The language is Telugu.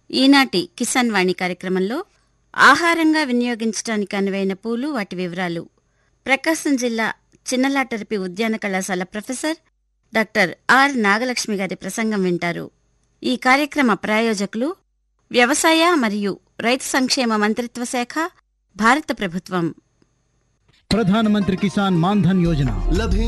ఈనాటి కిసాన్ వాణి కార్యక్రమంలో ఆహారంగా వినియోగించడానికి అనువైన పూలు, వాటి వివరాలు ప్రకాశం జిల్లా చిన్నలాటరిపి ఉద్యాన కళాశాల ప్రొఫెసర్ డాక్టర్ ఆర్ నాగలక్ష్మి గారి ప్రసంగం వింటారు. ఈ కార్యక్రమ ప్రాయోజకులు వ్యవసాయ మరియు రైతు సంక్షేమ మంత్రిత్వ శాఖ, భారత ప్రభుత్వం. ప్రధానమంత్రి కిసాన్ మాన్ ధన్ యోజన